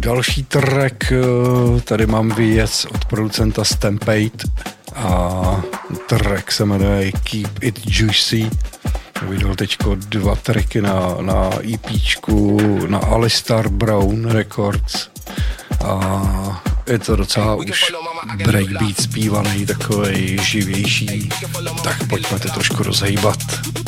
Další track, tady mám věc od producenta Stampede a track se jmenuje Keep It Juicy. Vydal teďko 2 tracky na EPčku, na Alistar Brown Records a je to docela už breakbeat zpívaný, takovej živější, tak pojďme to trošku rozhejbat.